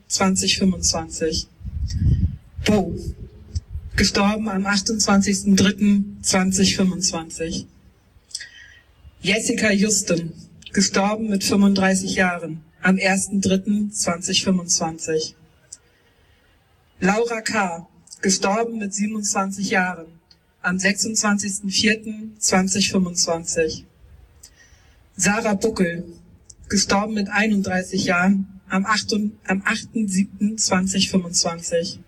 2025. Bo, gestorben am 28.03.2025. Jessica Justin, gestorben mit 35 Jahren am 1.03.2025. Laura K., gestorben mit 27 Jahren am 26.04.2025. Sarah Buckel, gestorben mit 31 Jahren am 8.07.2025.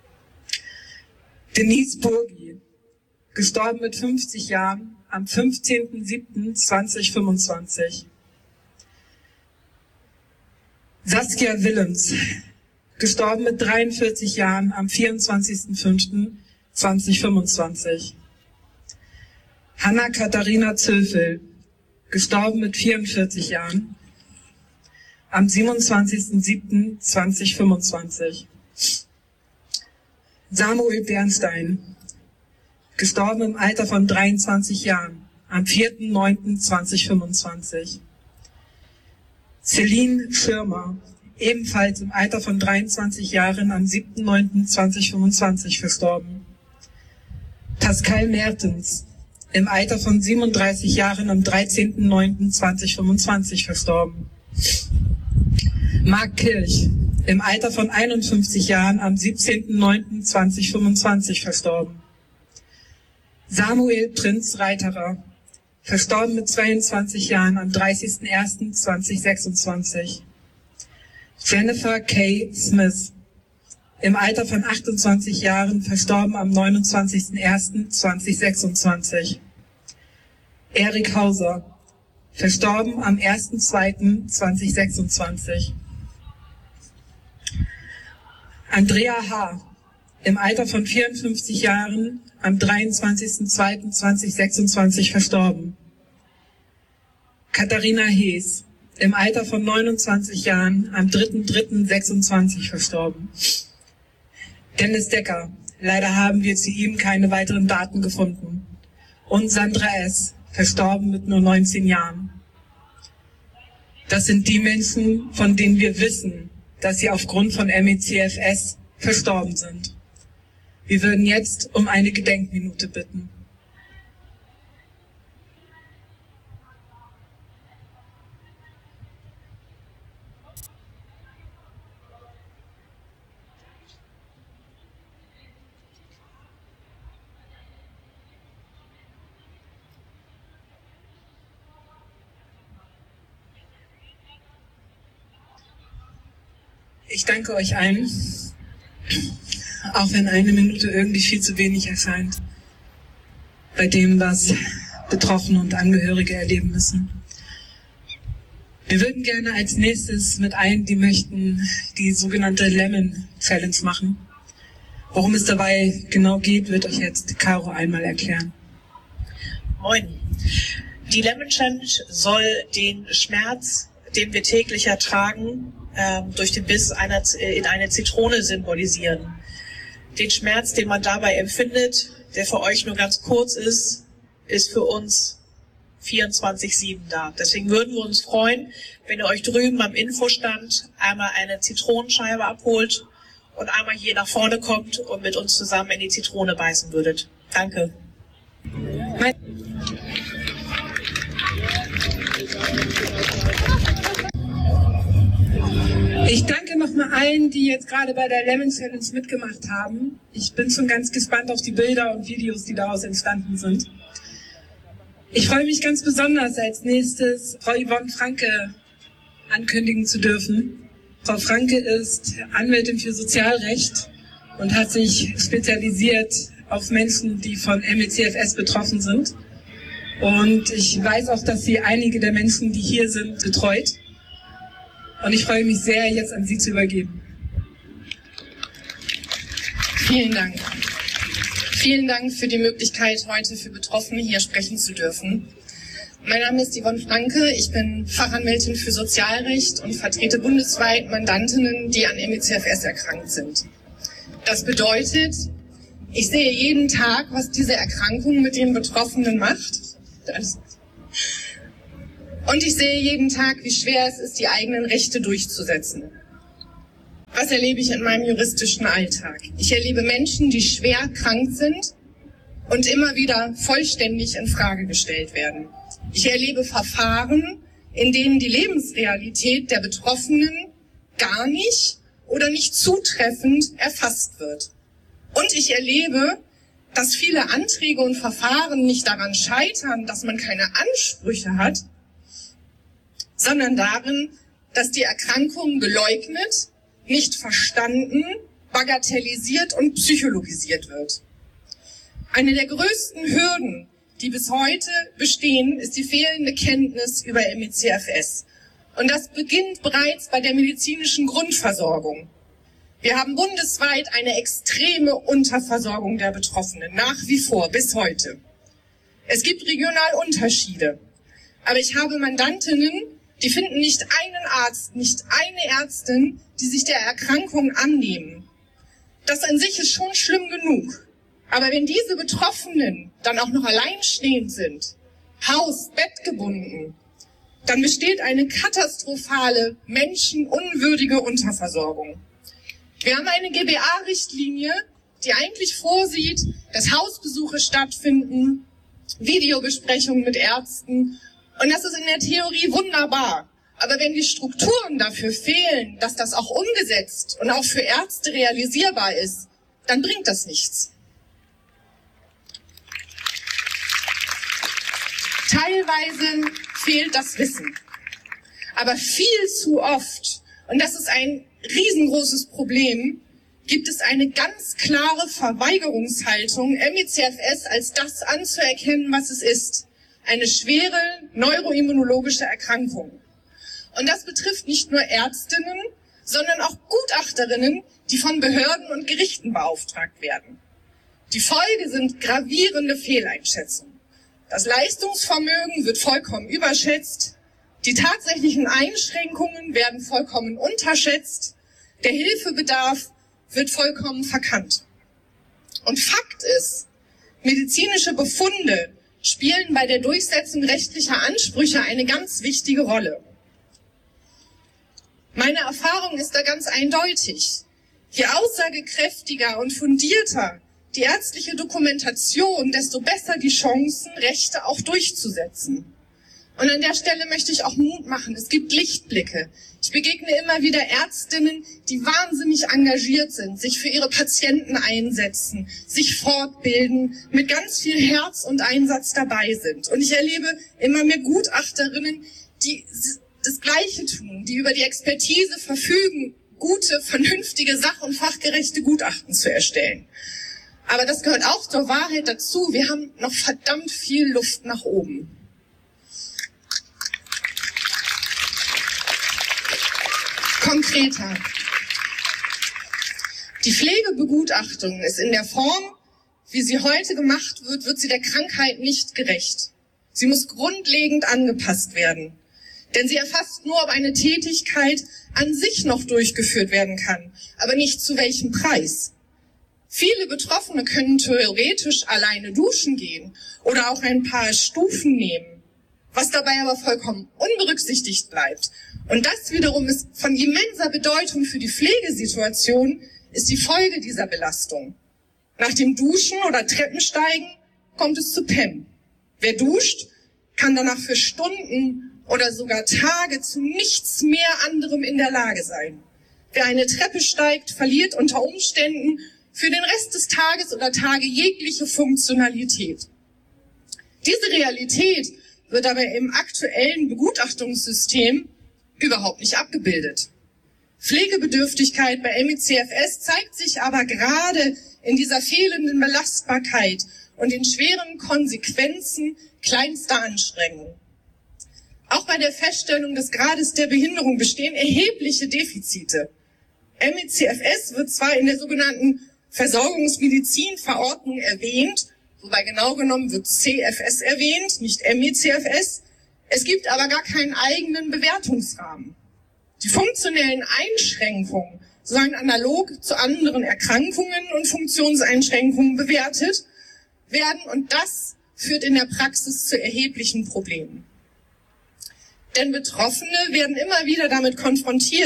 Denise Burgi, gestorben mit 50 Jahren am 15.07.2025. Saskia Willems, gestorben mit 43 Jahren am 24.05.2025. Hanna Katharina Zöfel, gestorben mit 44 Jahren am 27.07.2025. Samuel Bernstein, gestorben im Alter von 23 Jahren am 4.09.2025. Celine Schirmer, ebenfalls im Alter von 23 Jahren am 7.09.2025 verstorben. Pascal Mertens, im Alter von 37 Jahren am 13.09.2025 verstorben. Marc Kirch, im Alter von 51 Jahren am 17.09.2025 verstorben. Samuel Prinz Reiterer, verstorben mit 22 Jahren am 30.01.2026. Jennifer K. Smith, im Alter von 28 Jahren, verstorben am 29.01.2026. Erik Hauser, verstorben am 1.02.2026. Andrea H., im Alter von 54 Jahren, am 23.02.2026 verstorben. Katharina Hees, im Alter von 29 Jahren, am 3.03.26 verstorben. Dennis Decker, leider haben wir zu ihm keine weiteren Daten gefunden. Und Sandra S., verstorben mit nur 19 Jahren. Das sind die Menschen, von denen wir wissen, dass sie aufgrund von ME/CFS verstorben sind. Wir würden jetzt um eine Gedenkminute bitten. Ich danke euch allen, auch wenn eine Minute irgendwie viel zu wenig erscheint, bei dem, was Betroffene und Angehörige erleben müssen. Wir würden gerne als nächstes mit allen, die möchten, die sogenannte Lemon Challenge machen. Worum es dabei genau geht, wird euch jetzt Caro einmal erklären. Moin. Die Lemon Challenge soll den Schmerz, den wir täglich ertragen, durch den Biss in eine Zitrone symbolisieren. Den Schmerz, den man dabei empfindet, der für euch nur ganz kurz ist für uns 24/7 da. Deswegen würden wir uns freuen, wenn ihr euch drüben am Infostand einmal eine Zitronenscheibe abholt und einmal hier nach vorne kommt und mit uns zusammen in die Zitrone beißen würdet. Danke. Ich danke nochmal allen, die jetzt gerade bei der Lemon Challenge mitgemacht haben. Ich bin schon ganz gespannt auf die Bilder und Videos, die daraus entstanden sind. Ich freue mich ganz besonders, als nächstes Frau Yvonne Franke ankündigen zu dürfen. Frau Franke ist Anwältin für Sozialrecht und hat sich spezialisiert auf Menschen, die von ME/CFS betroffen sind. Und ich weiß auch, dass sie einige der Menschen, die hier sind, betreut. Und ich freue mich sehr, jetzt an Sie zu übergeben. Vielen Dank. Vielen Dank für die Möglichkeit, heute für Betroffene hier sprechen zu dürfen. Mein Name ist Yvonne Franke, ich bin Fachanwältin für Sozialrecht und vertrete bundesweit Mandantinnen, die an ME/CFS erkrankt sind. Das bedeutet, ich sehe jeden Tag, was diese Erkrankung mit den Betroffenen macht. Und ich sehe jeden Tag, wie schwer es ist, die eigenen Rechte durchzusetzen. Was erlebe ich in meinem juristischen Alltag? Ich erlebe Menschen, die schwer krank sind und immer wieder vollständig in Frage gestellt werden. Ich erlebe Verfahren, in denen die Lebensrealität der Betroffenen gar nicht oder nicht zutreffend erfasst wird. Und ich erlebe, dass viele Anträge und Verfahren nicht daran scheitern, dass man keine Ansprüche hat, sondern darin, dass die Erkrankung geleugnet, nicht verstanden, bagatellisiert und psychologisiert wird. Eine der größten Hürden, die bis heute bestehen, ist die fehlende Kenntnis über ME/CFS. Und das beginnt bereits bei der medizinischen Grundversorgung. Wir haben bundesweit eine extreme Unterversorgung der Betroffenen, nach wie vor, bis heute. Es gibt regional Unterschiede. Aber ich habe Mandantinnen, die finden nicht einen Arzt, nicht eine Ärztin, die sich der Erkrankung annehmen. Das an sich ist schon schlimm genug. Aber wenn diese Betroffenen dann auch noch alleinstehend sind, Haus-, Bettgebunden, dann besteht eine katastrophale, menschenunwürdige Unterversorgung. Wir haben eine GBA-Richtlinie, die eigentlich vorsieht, dass Hausbesuche stattfinden, Videobesprechungen mit Ärzten. Und das ist in der Theorie wunderbar. Aber wenn die Strukturen dafür fehlen, dass das auch umgesetzt und auch für Ärzte realisierbar ist, dann bringt das nichts. Teilweise fehlt das Wissen. Aber viel zu oft, und das ist ein riesengroßes Problem, gibt es eine ganz klare Verweigerungshaltung, ME/CFS als das anzuerkennen, was es ist. Eine schwere neuroimmunologische Erkrankung. Und das betrifft nicht nur Ärztinnen, sondern auch Gutachterinnen, die von Behörden und Gerichten beauftragt werden. Die Folge sind gravierende Fehleinschätzungen. Das Leistungsvermögen wird vollkommen überschätzt, die tatsächlichen Einschränkungen werden vollkommen unterschätzt, der Hilfebedarf wird vollkommen verkannt. Und Fakt ist, medizinische Befunde spielen bei der Durchsetzung rechtlicher Ansprüche eine ganz wichtige Rolle. Meine Erfahrung ist da ganz eindeutig. Je aussagekräftiger und fundierter die ärztliche Dokumentation, desto besser die Chancen, Rechte auch durchzusetzen. Und an der Stelle möchte ich auch Mut machen. Es gibt Lichtblicke. Ich begegne immer wieder Ärztinnen, die wahnsinnig engagiert sind, sich für ihre Patienten einsetzen, sich fortbilden, mit ganz viel Herz und Einsatz dabei sind. Und ich erlebe immer mehr Gutachterinnen, die das Gleiche tun, die über die Expertise verfügen, gute, vernünftige, sach- und fachgerechte Gutachten zu erstellen. Aber das gehört auch zur Wahrheit dazu. Wir haben noch verdammt viel Luft nach oben. Konkreter. Die Pflegebegutachtung ist in der Form, wie sie heute gemacht wird, wird sie der Krankheit nicht gerecht. Sie muss grundlegend angepasst werden. Denn sie erfasst nur, ob eine Tätigkeit an sich noch durchgeführt werden kann, aber nicht zu welchem Preis. Viele Betroffene können theoretisch alleine duschen gehen oder auch ein paar Stufen nehmen, was dabei aber vollkommen unberücksichtigt bleibt. Und das wiederum ist von immenser Bedeutung für die Pflegesituation, ist die Folge dieser Belastung. Nach dem Duschen oder Treppensteigen kommt es zu PEM. Wer duscht, kann danach für Stunden oder sogar Tage zu nichts mehr anderem in der Lage sein. Wer eine Treppe steigt, verliert unter Umständen für den Rest des Tages oder Tage jegliche Funktionalität. Diese Realität wird aber im aktuellen Begutachtungssystem überhaupt nicht abgebildet. Pflegebedürftigkeit bei ME/CFS zeigt sich aber gerade in dieser fehlenden Belastbarkeit und den schweren Konsequenzen kleinster Anstrengungen. Auch bei der Feststellung des Grades der Behinderung bestehen erhebliche Defizite. ME/CFS wird zwar in der sogenannten Versorgungsmedizinverordnung erwähnt, wobei genau genommen wird CFS erwähnt, nicht ME/CFS. Es gibt aber gar keinen eigenen Bewertungsrahmen. Die funktionellen Einschränkungen sollen analog zu anderen Erkrankungen und Funktionseinschränkungen bewertet werden und das führt in der Praxis zu erheblichen Problemen. Denn Betroffene werden immer wieder damit konfrontiert,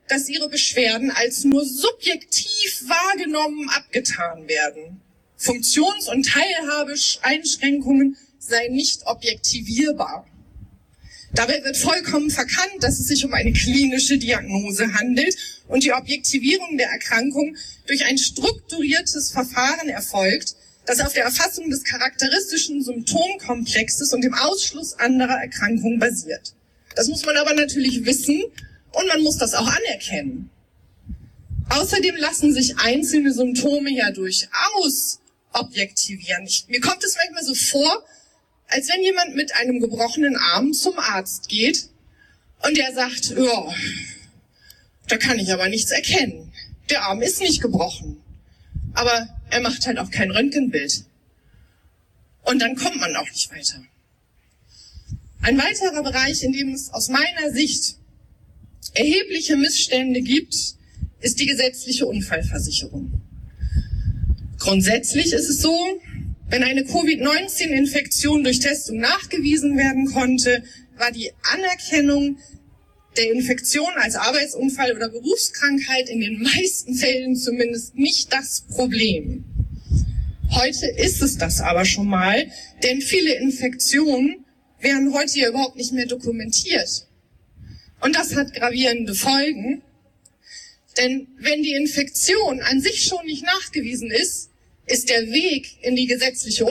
dass ihre Beschwerden als nur subjektiv wahrgenommen abgetan werden. Funktions- und Teilhabeeinschränkungen seien nicht objektivierbar. Dabei wird vollkommen verkannt, dass es sich um eine klinische Diagnose handelt und die Objektivierung der Erkrankung durch ein strukturiertes Verfahren erfolgt, das auf der Erfassung des charakteristischen Symptomkomplexes und dem Ausschluss anderer Erkrankungen basiert. Das muss man aber natürlich wissen und man muss das auch anerkennen. Außerdem lassen sich einzelne Symptome ja durchaus objektivieren. Mir kommt es manchmal so vor, als wenn jemand mit einem gebrochenen Arm zum Arzt geht und der sagt, ja, da kann ich aber nichts erkennen. Der Arm ist nicht gebrochen. Aber er macht halt auch kein Röntgenbild. Und dann kommt man auch nicht weiter. Ein weiterer Bereich, in dem es aus meiner Sicht erhebliche Missstände gibt, ist die gesetzliche Unfallversicherung. Grundsätzlich ist es so, wenn eine Covid-19-Infektion durch Testung nachgewiesen werden konnte, war die Anerkennung der Infektion als Arbeitsunfall oder Berufskrankheit in den meisten Fällen zumindest nicht das Problem. Heute ist es das aber schon mal, denn viele Infektionen werden heute ja überhaupt nicht mehr dokumentiert. Und das hat gravierende Folgen, denn wenn die Infektion an sich schon nicht nachgewiesen ist, ist der Weg in die gesetzliche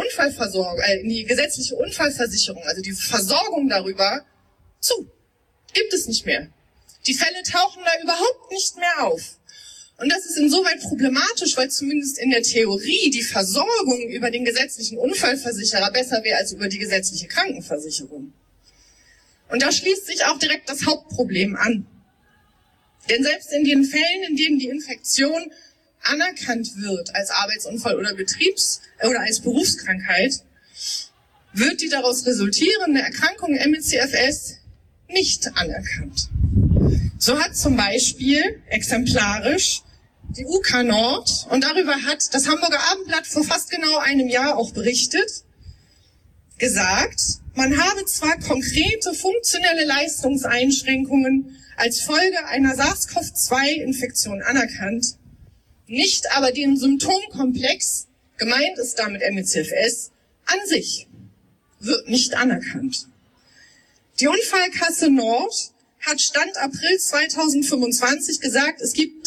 Unfallversicherung, also die Versorgung darüber, zu. Gibt es nicht mehr. Die Fälle tauchen da überhaupt nicht mehr auf. Und das ist insoweit problematisch, weil zumindest in der Theorie die Versorgung über den gesetzlichen Unfallversicherer besser wäre als über die gesetzliche Krankenversicherung. Und da schließt sich auch direkt das Hauptproblem an. Denn selbst in den Fällen, in denen die Infektion anerkannt wird als Arbeitsunfall oder als Berufskrankheit, wird die daraus resultierende Erkrankung MECFS nicht anerkannt. So hat zum Beispiel exemplarisch die UK Nord, und darüber hat das Hamburger Abendblatt vor fast genau einem Jahr auch berichtet, gesagt, man habe zwar konkrete funktionelle Leistungseinschränkungen als Folge einer SARS-CoV-2-Infektion anerkannt, nicht aber den Symptomkomplex, gemeint ist damit MECFS, an sich, wird nicht anerkannt. Die Unfallkasse Nord hat Stand April 2025 gesagt, es gibt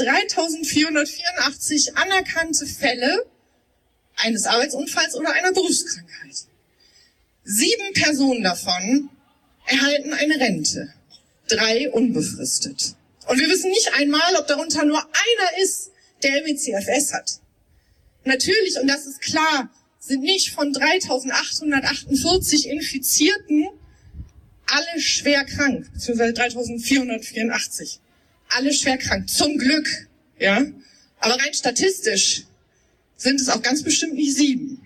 3.484 anerkannte Fälle eines Arbeitsunfalls oder einer Berufskrankheit. 7 Personen davon erhalten eine Rente, 3 unbefristet. Und wir wissen nicht einmal, ob darunter nur einer ist, der MECFS hat. Natürlich, und das ist klar, sind nicht von 3.848 Infizierten alle schwer krank, beziehungsweise 3.484. Alle schwer krank, zum Glück, ja. Aber rein statistisch sind es auch ganz bestimmt nicht 7.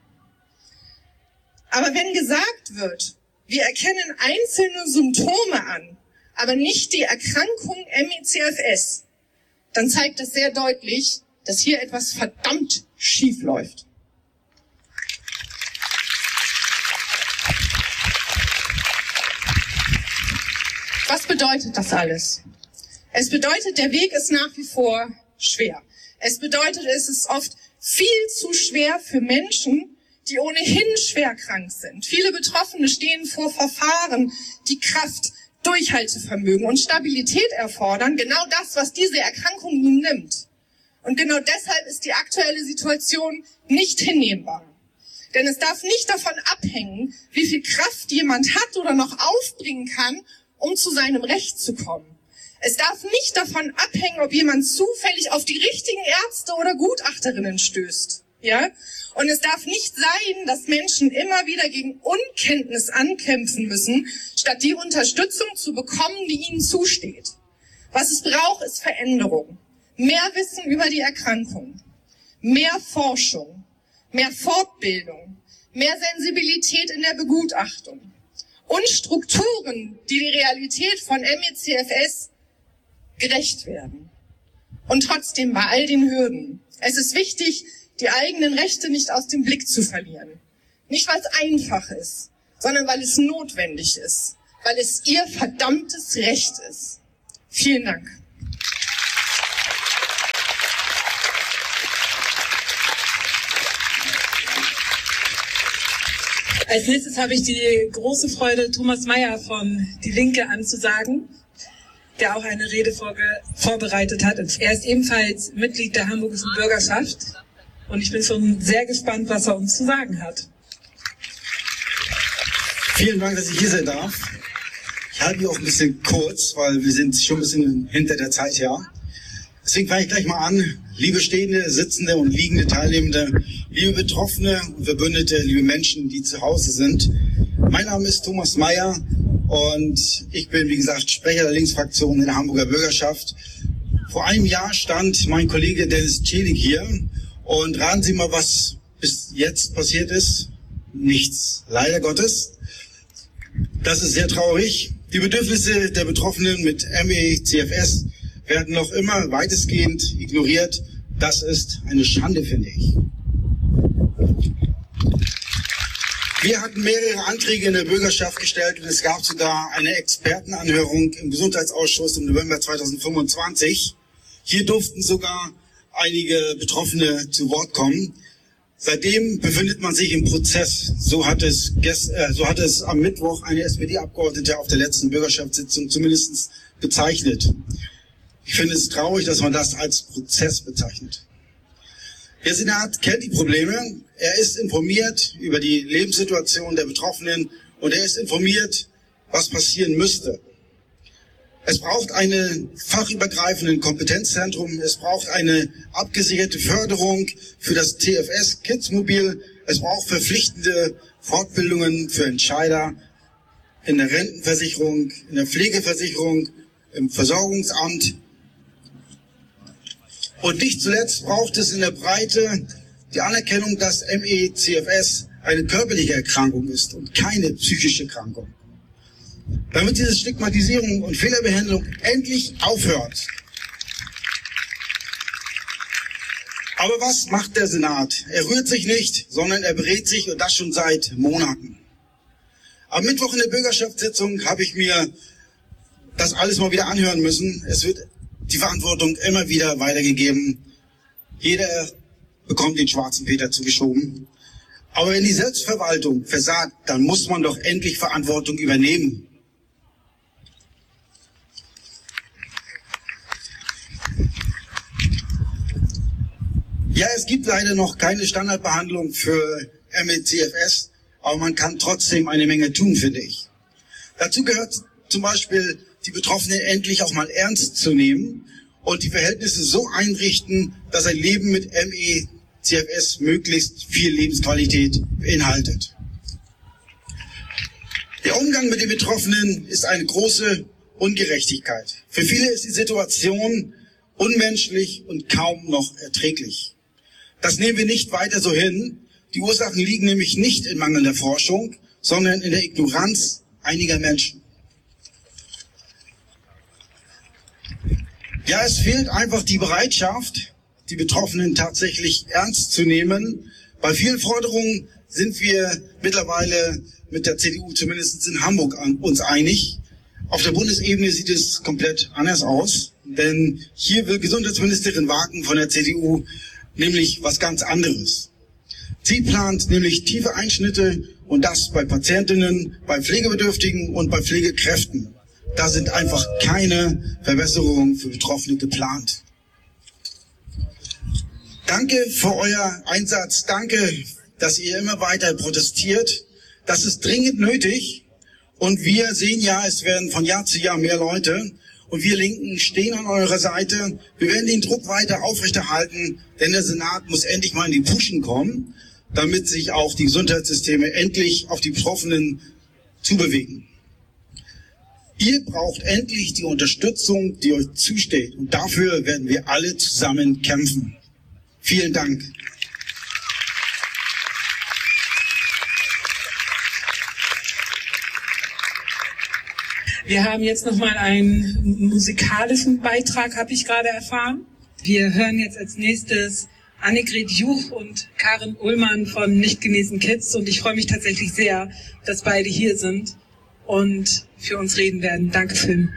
Aber wenn gesagt wird, wir erkennen einzelne Symptome an, aber nicht die Erkrankung MECFS, dann zeigt das sehr deutlich, dass hier etwas verdammt schief läuft. Was bedeutet das alles? Es bedeutet, der Weg ist nach wie vor schwer. Es bedeutet, es ist oft viel zu schwer für Menschen, die ohnehin schwer krank sind. Viele Betroffene stehen vor Verfahren, die Kraft, Durchhaltevermögen und Stabilität erfordern. Genau das, was diese Erkrankung nun nimmt. Und genau deshalb ist die aktuelle Situation nicht hinnehmbar. Denn es darf nicht davon abhängen, wie viel Kraft jemand hat oder noch aufbringen kann, um zu seinem Recht zu kommen. Es darf nicht davon abhängen, ob jemand zufällig auf die richtigen Ärzte oder Gutachterinnen stößt. Ja? Und es darf nicht sein, dass Menschen immer wieder gegen Unkenntnis ankämpfen müssen, statt die Unterstützung zu bekommen, die ihnen zusteht. Was es braucht, ist Veränderung. Mehr Wissen über die Erkrankung, mehr Forschung, mehr Fortbildung, mehr Sensibilität in der Begutachtung und Strukturen, die die Realität von MECFS gerecht werden. Und trotzdem bei all den Hürden. Es ist wichtig, die eigenen Rechte nicht aus dem Blick zu verlieren. Nicht, weil es einfach ist, sondern weil es notwendig ist. Weil es ihr verdammtes Recht ist. Vielen Dank. Als nächstes habe ich die große Freude, Thomas Mayer von Die Linke anzusagen, der auch eine Rede vorbereitet hat. Er ist ebenfalls Mitglied der Hamburgischen Bürgerschaft und ich bin schon sehr gespannt, was er uns zu sagen hat. Vielen Dank, dass ich hier sein darf. Ich halte mich auch ein bisschen kurz, weil wir sind schon ein bisschen hinter der Zeit her. Deswegen fange ich gleich mal an. Liebe stehende, sitzende und liegende Teilnehmende, liebe Betroffene und Verbündete, liebe Menschen, die zu Hause sind. Mein Name ist Thomas Mayer und ich bin, wie gesagt, Sprecher der Linksfraktion in der Hamburger Bürgerschaft. Vor einem Jahr stand mein Kollege Dennis Celik hier und raten Sie mal, was bis jetzt passiert ist. Nichts, leider Gottes. Das ist sehr traurig. Die Bedürfnisse der Betroffenen mit ME/CFS werden noch immer weitestgehend ignoriert. Das ist eine Schande, finde ich. Wir hatten mehrere Anträge in der Bürgerschaft gestellt und es gab sogar eine Expertenanhörung im Gesundheitsausschuss im November 2025. Hier durften sogar einige Betroffene zu Wort kommen. Seitdem befindet man sich im Prozess. So hat es am Mittwoch eine SPD-Abgeordnete auf der letzten Bürgerschaftssitzung zumindest bezeichnet. Ich finde es traurig, dass man das als Prozess bezeichnet. Der Senat kennt die Probleme. Er ist informiert über die Lebenssituation der Betroffenen und er ist informiert, was passieren müsste. Es braucht einen fachübergreifenden Kompetenzzentrum. Es braucht eine abgesicherte Förderung für das TFS Kidsmobil. Es braucht verpflichtende Fortbildungen für Entscheider in der Rentenversicherung, in der Pflegeversicherung, im Versorgungsamt. Und nicht zuletzt braucht es in der Breite die Anerkennung, dass ME/CFS eine körperliche Erkrankung ist und keine psychische Erkrankung. Damit diese Stigmatisierung und Fehlerbehandlung endlich aufhört. Aber was macht der Senat? Er rührt sich nicht, sondern er berät sich und das schon seit Monaten. Am Mittwoch in der Bürgerschaftssitzung habe ich mir das alles mal wieder anhören müssen. Es wird die Verantwortung immer wieder weitergegeben. Jeder bekommt den schwarzen Peter zugeschoben. Aber wenn die Selbstverwaltung versagt, dann muss man doch endlich Verantwortung übernehmen. Ja, es gibt leider noch keine Standardbehandlung für ME/CFS, aber man kann trotzdem eine Menge tun, finde ich. Dazu gehört zum Beispiel, die Betroffenen endlich auch mal ernst zu nehmen und die Verhältnisse so einrichten, dass ein Leben mit ME/CFS möglichst viel Lebensqualität beinhaltet. Der Umgang mit den Betroffenen ist eine große Ungerechtigkeit. Für viele ist die Situation unmenschlich und kaum noch erträglich. Das nehmen wir nicht weiter so hin. Die Ursachen liegen nämlich nicht in mangelnder Forschung, sondern in der Ignoranz einiger Menschen. Ja, es fehlt einfach die Bereitschaft, die Betroffenen tatsächlich ernst zu nehmen. Bei vielen Forderungen sind wir mittlerweile mit der CDU zumindest in Hamburg uns einig. Auf der Bundesebene sieht es komplett anders aus, denn hier will Gesundheitsministerin Wagen von der CDU nämlich was ganz anderes. Sie plant nämlich tiefe Einschnitte und das bei Patientinnen, bei Pflegebedürftigen und bei Pflegekräften. Da sind einfach keine Verbesserungen für Betroffene geplant. Danke für euer Einsatz. Danke, dass ihr immer weiter protestiert. Das ist dringend nötig. Und wir sehen ja, es werden von Jahr zu Jahr mehr Leute. Und wir Linken stehen an eurer Seite. Wir werden den Druck weiter aufrechterhalten, denn der Senat muss endlich mal in die Puschen kommen, damit sich auch die Gesundheitssysteme endlich auf die Betroffenen zubewegen. Ihr braucht endlich die Unterstützung, die euch zusteht. Und dafür werden wir alle zusammen kämpfen. Vielen Dank. Wir haben jetzt nochmal einen musikalischen Beitrag, habe ich gerade erfahren. Wir hören jetzt als nächstes Annegret Juch und Karin Ullmann von Nicht genesen Kids. Und ich freue mich tatsächlich sehr, dass beide hier sind und für uns reden werden. Danke, Film.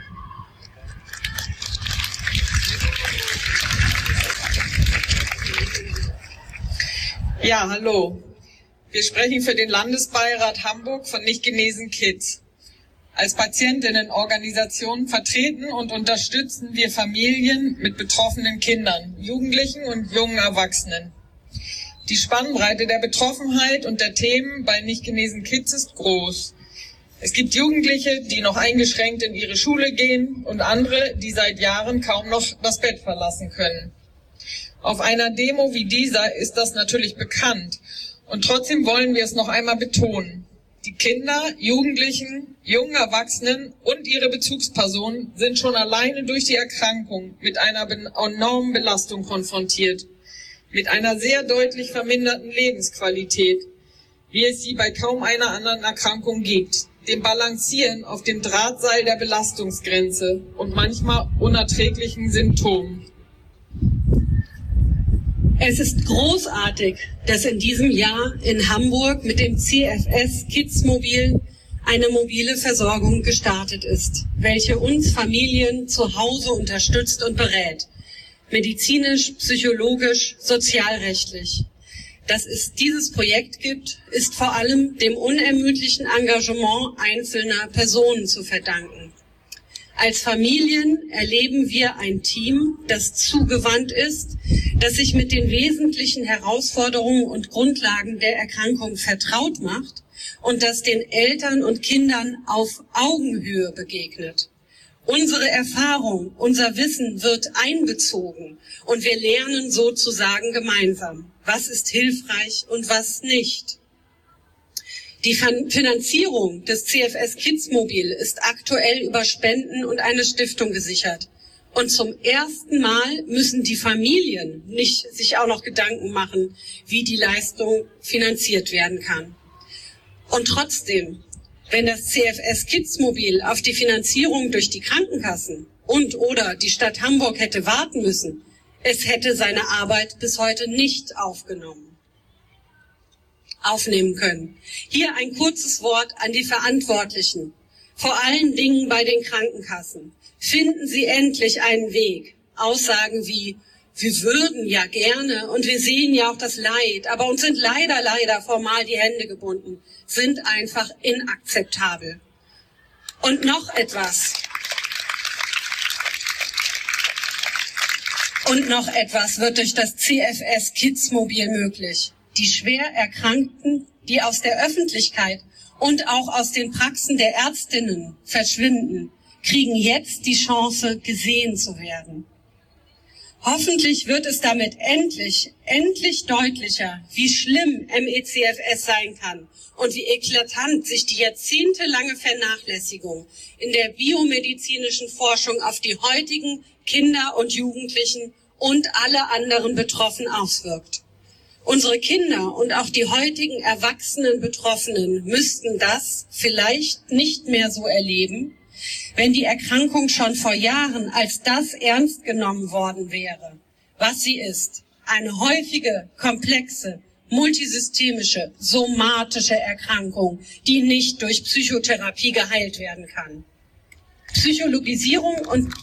Ja, hallo. Wir sprechen für den Landesbeirat Hamburg von Nicht genesen Kids. Als Patientinnenorganisation vertreten und unterstützen wir Familien mit betroffenen Kindern, Jugendlichen und jungen Erwachsenen. Die Spannbreite der Betroffenheit und der Themen bei Nicht genesen Kids ist groß. Es gibt Jugendliche, die noch eingeschränkt in ihre Schule gehen und andere, die seit Jahren kaum noch das Bett verlassen können. Auf einer Demo wie dieser ist das natürlich bekannt und trotzdem wollen wir es noch einmal betonen. Die Kinder, Jugendlichen, jungen Erwachsenen und ihre Bezugspersonen sind schon alleine durch die Erkrankung mit einer enormen Belastung konfrontiert, mit einer sehr deutlich verminderten Lebensqualität, wie es sie bei kaum einer anderen Erkrankung gibt, dem Balancieren auf dem Drahtseil der Belastungsgrenze und manchmal unerträglichen Symptomen. Es ist großartig, dass in diesem Jahr in Hamburg mit dem CFS Kids Mobil eine mobile Versorgung gestartet ist, welche uns Familien zu Hause unterstützt und berät. Medizinisch, psychologisch, sozialrechtlich. Dass es dieses Projekt gibt, ist vor allem dem unermüdlichen Engagement einzelner Personen zu verdanken. Als Familien erleben wir ein Team, das zugewandt ist, das sich mit den wesentlichen Herausforderungen und Grundlagen der Erkrankung vertraut macht und das den Eltern und Kindern auf Augenhöhe begegnet. Unsere Erfahrung, unser Wissen wird einbezogen und wir lernen sozusagen gemeinsam, was ist hilfreich und was nicht. Die Finanzierung des CFS Kids Mobil ist aktuell über Spenden und eine Stiftung gesichert. Und zum ersten Mal müssen die Familien nicht sich auch noch Gedanken machen, wie die Leistung finanziert werden kann. Und trotzdem, wenn das CFS Kids Mobil auf die Finanzierung durch die Krankenkassen und/oder die Stadt Hamburg hätte warten müssen, es hätte seine Arbeit bis heute nicht aufnehmen können. Hier ein kurzes Wort an die Verantwortlichen, vor allen Dingen bei den Krankenkassen. Finden Sie endlich einen Weg. Aussagen wie, wir würden ja gerne und wir sehen ja auch das Leid, aber uns sind leider formal die Hände gebunden, sind einfach inakzeptabel. Und noch etwas. Wird durch das CFS Kids Mobil möglich. Die schwer Erkrankten, die aus der Öffentlichkeit und auch aus den Praxen der Ärztinnen verschwinden, kriegen jetzt die Chance, gesehen zu werden. Hoffentlich wird es damit endlich deutlicher, wie schlimm ME/CFS sein kann und wie eklatant sich die jahrzehntelange Vernachlässigung in der biomedizinischen Forschung auf die heutigen Kinder und Jugendlichen und alle anderen Betroffenen auswirkt. Unsere Kinder und auch die heutigen erwachsenen Betroffenen müssten das vielleicht nicht mehr so erleben, wenn die Erkrankung schon vor Jahren als das ernst genommen worden wäre, was sie ist. Eine häufige, komplexe, multisystemische, somatische Erkrankung, die nicht durch Psychotherapie geheilt werden kann. Psychologisierung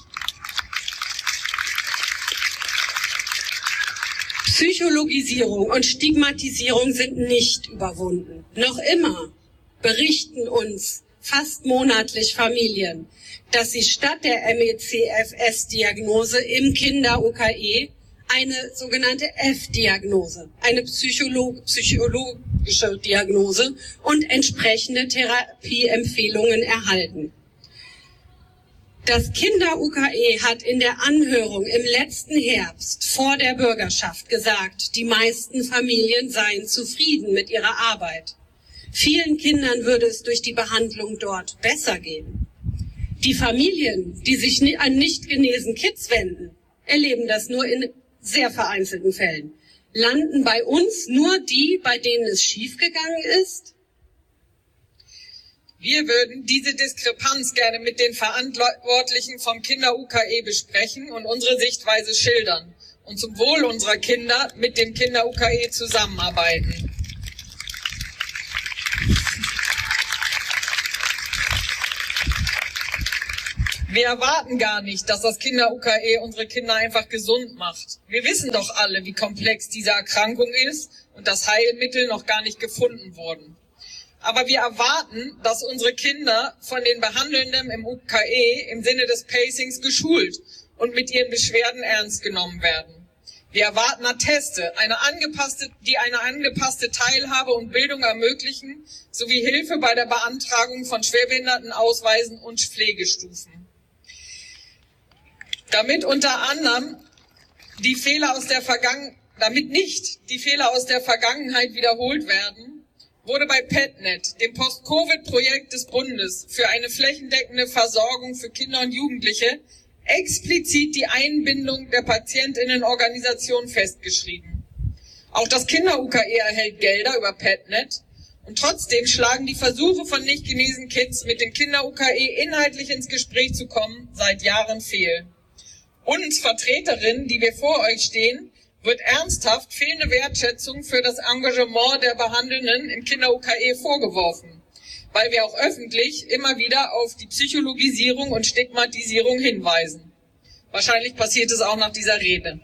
und Stigmatisierung sind nicht überwunden. Noch immer berichten uns fast monatlich Familien, dass sie statt der ME/CFS-Diagnose im Kinder-UKE eine sogenannte F-Diagnose, eine psychologische Diagnose und entsprechende Therapieempfehlungen erhalten. Das Kinder-UKE hat in der Anhörung im letzten Herbst vor der Bürgerschaft gesagt, die meisten Familien seien zufrieden mit ihrer Arbeit. Vielen Kindern würde es durch die Behandlung dort besser gehen. Die Familien, die sich an nicht genesen Kids wenden, erleben das nur in sehr vereinzelten Fällen. Landen bei uns nur die, bei denen es schiefgegangen ist? Wir würden diese Diskrepanz gerne mit den Verantwortlichen vom Kinder-UKE besprechen und unsere Sichtweise schildern und zum Wohl unserer Kinder mit dem Kinder-UKE zusammenarbeiten. Wir erwarten gar nicht, dass das Kinder-UKE unsere Kinder einfach gesund macht. Wir wissen doch alle, wie komplex diese Erkrankung ist und dass Heilmittel noch gar nicht gefunden wurden. Aber wir erwarten, dass unsere Kinder von den Behandelnden im UKE im Sinne des Pacings geschult und mit ihren Beschwerden ernst genommen werden. Wir erwarten Atteste, die eine angepasste Teilhabe und Bildung ermöglichen, sowie Hilfe bei der Beantragung von Schwerbehindertenausweisen und Pflegestufen. Damit nicht die Fehler aus der Vergangenheit wiederholt werden, wurde bei PetNet, dem Post-Covid-Projekt des Bundes für eine flächendeckende Versorgung für Kinder und Jugendliche, explizit die Einbindung der PatientInnenorganisation festgeschrieben. Auch das Kinder-UKE erhält Gelder über PetNet und trotzdem schlagen die Versuche von nicht genesen Kids, mit den Kinder-UKE inhaltlich ins Gespräch zu kommen, seit Jahren fehl. Uns Vertreterinnen, die wir vor euch stehen, wird ernsthaft fehlende Wertschätzung für das Engagement der Behandelnden im Kinder-UKE vorgeworfen, weil wir auch öffentlich immer wieder auf die Psychologisierung und Stigmatisierung hinweisen. Wahrscheinlich passiert es auch nach dieser Rede.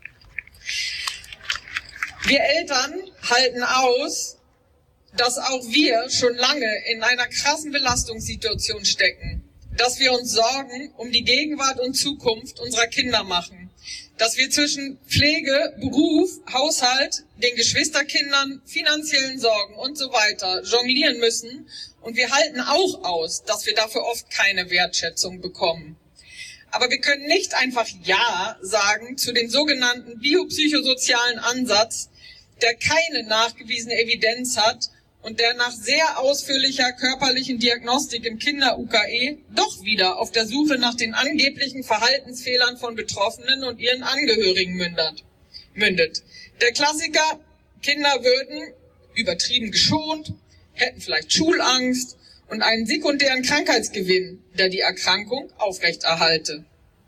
Wir Eltern halten aus, dass auch wir schon lange in einer krassen Belastungssituation stecken, dass wir uns Sorgen um die Gegenwart und Zukunft unserer Kinder machen, dass wir zwischen Pflege, Beruf, Haushalt, den Geschwisterkindern, finanziellen Sorgen und so weiter jonglieren müssen, und wir halten auch aus, dass wir dafür oft keine Wertschätzung bekommen. Aber wir können nicht einfach Ja sagen zu dem sogenannten biopsychosozialen Ansatz, der keine nachgewiesene Evidenz hat und der nach sehr ausführlicher körperlichen Diagnostik im Kinder-UKE doch wieder auf der Suche nach den angeblichen Verhaltensfehlern von Betroffenen und ihren Angehörigen mündet. Der Klassiker: Kinder würden übertrieben geschont, hätten vielleicht Schulangst und einen sekundären Krankheitsgewinn, der die Erkrankung aufrechterhalte.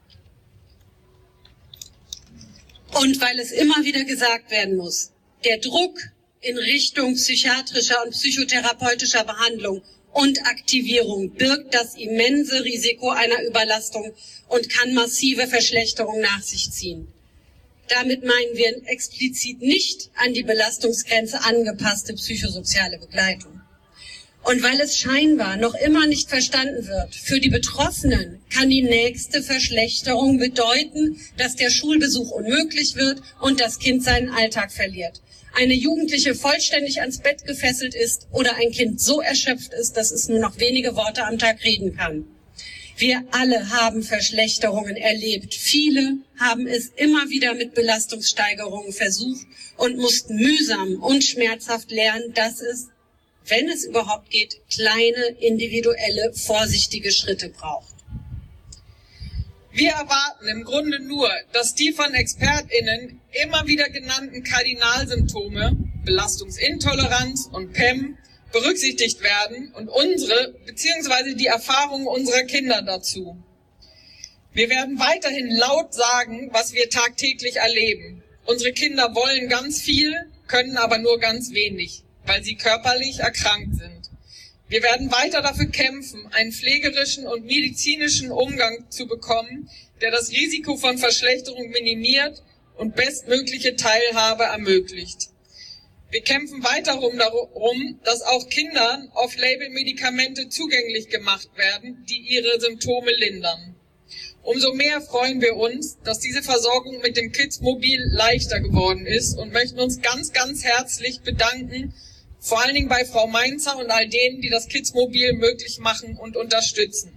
Und weil es immer wieder gesagt werden muss, der Druck in Richtung psychiatrischer und psychotherapeutischer Behandlung und Aktivierung birgt das immense Risiko einer Überlastung und kann massive Verschlechterungen nach sich ziehen. Damit meinen wir explizit nicht an die Belastungsgrenze angepasste psychosoziale Begleitung. Und weil es scheinbar noch immer nicht verstanden wird, für die Betroffenen kann die nächste Verschlechterung bedeuten, dass der Schulbesuch unmöglich wird und das Kind seinen Alltag verliert. Eine Jugendliche vollständig ans Bett gefesselt ist oder ein Kind so erschöpft ist, dass es nur noch wenige Worte am Tag reden kann. Wir alle haben Verschlechterungen erlebt. Viele haben es immer wieder mit Belastungssteigerungen versucht und mussten mühsam und schmerzhaft lernen, dass es, wenn es überhaupt geht, kleine, individuelle, vorsichtige Schritte braucht. Wir erwarten im Grunde nur, dass die von ExpertInnen immer wieder genannten Kardinalsymptome, Belastungsintoleranz und PEM, berücksichtigt werden und unsere bzw. die Erfahrungen unserer Kinder dazu. Wir werden weiterhin laut sagen, was wir tagtäglich erleben. Unsere Kinder wollen ganz viel, können aber nur ganz wenig, weil sie körperlich erkrankt sind. Wir werden weiter dafür kämpfen, einen pflegerischen und medizinischen Umgang zu bekommen, der das Risiko von Verschlechterung minimiert und bestmögliche Teilhabe ermöglicht. Wir kämpfen weiter darum, dass auch Kindern Off-Label-Medikamente zugänglich gemacht werden, die ihre Symptome lindern. Umso mehr freuen wir uns, dass diese Versorgung mit dem Kids-Mobil leichter geworden ist und möchten uns ganz, ganz herzlich bedanken, vor allen Dingen bei Frau Mainzer und all denen, die das Kids-Mobil möglich machen und unterstützen.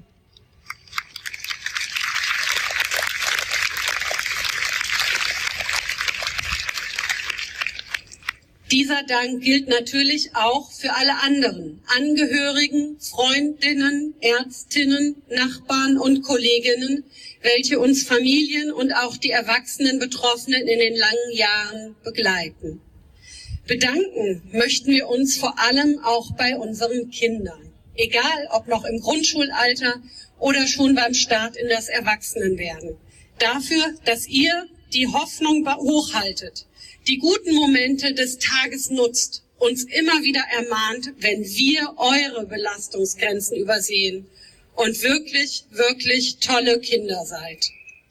Dieser Dank gilt natürlich auch für alle anderen Angehörigen, Freundinnen, Ärztinnen, Nachbarn und Kolleginnen, welche uns Familien und auch die erwachsenen Betroffenen in den langen Jahren begleiten. Bedanken möchten wir uns vor allem auch bei unseren Kindern, egal ob noch im Grundschulalter oder schon beim Start in das Erwachsenenwerden, dafür, dass ihr die Hoffnung hochhaltet, die guten Momente des Tages nutzt, uns immer wieder ermahnt, wenn wir eure Belastungsgrenzen übersehen und wirklich, wirklich tolle Kinder seid.